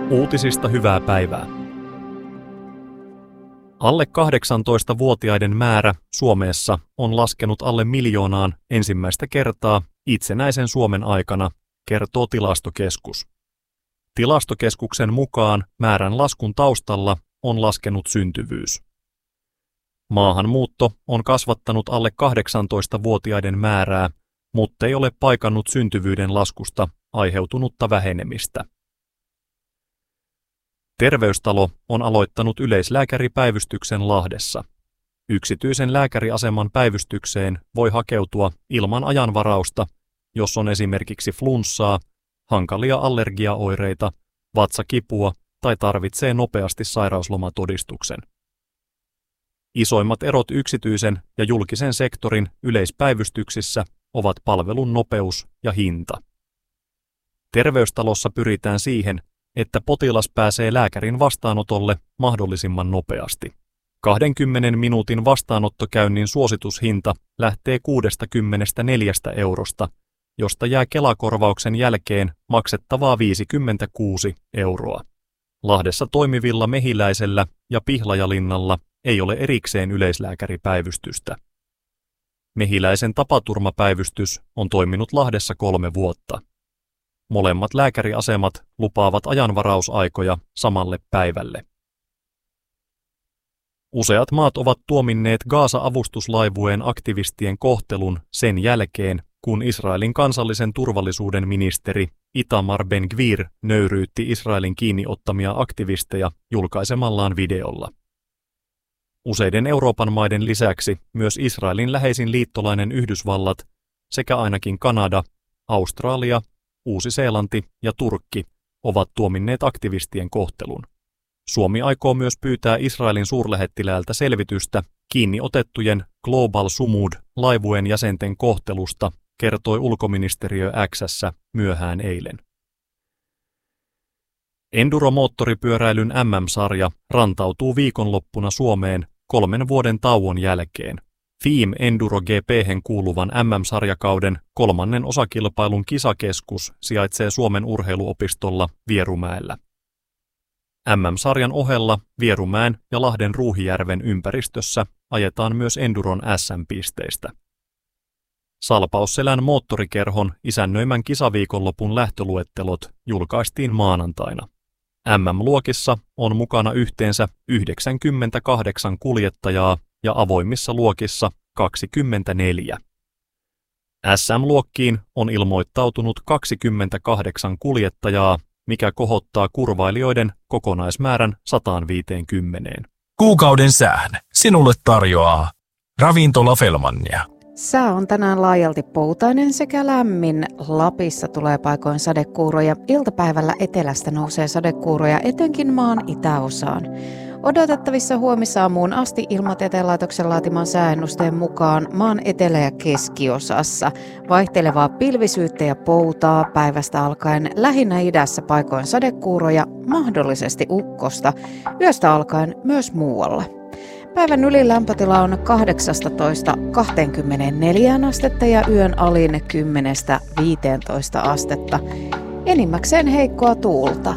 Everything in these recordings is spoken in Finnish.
Uutisista hyvää päivää. Alle 18-vuotiaiden määrä Suomessa on laskenut alle 1 miljoonaan ensimmäistä kertaa itsenäisen Suomen aikana, kertoo Tilastokeskus. Tilastokeskuksen mukaan määrän laskun taustalla on laskenut syntyvyys. Maahanmuutto on kasvattanut alle 18-vuotiaiden määrää, mutta ei ole paikannut syntyvyyden laskusta aiheutunutta vähenemistä. Terveystalo on aloittanut yleislääkäripäivystyksen Lahdessa. Yksityisen lääkäriaseman päivystykseen voi hakeutua ilman ajanvarausta, jos on esimerkiksi flunssaa, hankalia allergiaoireita, vatsakipua tai tarvitsee nopeasti sairauslomatodistuksen. Isoimmat erot yksityisen ja julkisen sektorin yleispäivystyksissä ovat palvelun nopeus ja hinta. Terveystalossa pyritään siihen, että potilas pääsee lääkärin vastaanotolle mahdollisimman nopeasti. 20 minuutin vastaanottokäynnin suositushinta lähtee 64 €, josta jää Kela-korvauksen jälkeen maksettavaa 56 €. Lahdessa toimivilla Mehiläisellä ja Pihlajalinnalla ei ole erikseen yleislääkäripäivystystä. Mehiläisen tapaturmapäivystys on toiminut Lahdessa 3 vuotta. Molemmat lääkäriasemat lupaavat ajanvarausaikoja samalle päivälle. Useat maat ovat tuominneet Gaza-avustuslaivueen aktivistien kohtelun sen jälkeen, kun Israelin kansallisen turvallisuuden ministeri Itamar Ben-Gvir nöyryytti Israelin kiinniottamia aktivisteja julkaisemallaan videolla. Useiden Euroopan maiden lisäksi myös Israelin läheisin liittolainen Yhdysvallat sekä ainakin Kanada, Australia, Uusi-Seelanti ja Turkki ovat tuominneet aktivistien kohtelun. Suomi aikoo myös pyytää Israelin suurlähettiläältä selvitystä kiinni otettujen Global Sumud-laivueen jäsenten kohtelusta, kertoi ulkoministeriö X:ssä myöhään eilen. Enduro-moottoripyöräilyn MM-sarja rantautuu viikonloppuna Suomeen 3 vuoden tauon jälkeen. FIM Enduro GP:hen kuuluvan MM-sarjakauden 3. osakilpailun kisakeskus sijaitsee Suomen urheiluopistolla Vierumäellä. MM-sarjan ohella Vierumäen ja Lahden Ruuhijärven ympäristössä ajetaan myös Enduron SM-pisteistä. Salpausselän moottorikerhon isännöimän kisaviikonlopun lähtöluettelot julkaistiin maanantaina. MM-luokissa on mukana yhteensä 98 kuljettajaa ja avoimissa luokissa 24. SM-luokkiin on ilmoittautunut 28 kuljettajaa, mikä kohottaa kurvailijoiden kokonaismäärän 150. Kuukauden sään sinulle tarjoaa Ravintola Fellmania. Sää on tänään laajalti poutainen sekä lämmin. Lapissa tulee paikoin sadekuuroja. Iltapäivällä etelästä nousee sadekuuroja etenkin maan itäosaan. Odotettavissa huomisaamuun asti Ilmatieteen laitoksen laatiman sääennusteen mukaan maan etelä- ja keskiosassa. Vaihtelevaa pilvisyyttä ja poutaa päivästä alkaen lähinnä idässä paikoin sadekuuroja, mahdollisesti ukkosta, yöstä alkaen myös muualla. Päivän ylilämpötila on 18–24 astetta ja yön alin 10–15 astetta. Enimmäkseen heikkoa tuulta.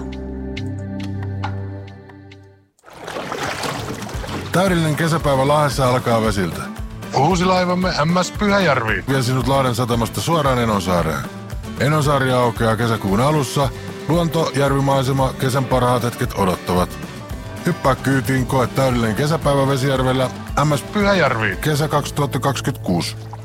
Täydellinen kesäpäivä Lahdessa alkaa vesiltä. Uusi laivamme MS Pyhäjärvi vie sinut Lahden satamasta suoraan Enonsaareen. Enonsaari aukeaa kesäkuun alussa. Luonto, järvimaisema, kesän parhaat hetket odottavat. Hyppää kyytiin, koe täydellinen kesäpäivä Vesijärvellä. MS Pyhäjärvi kesä 2026.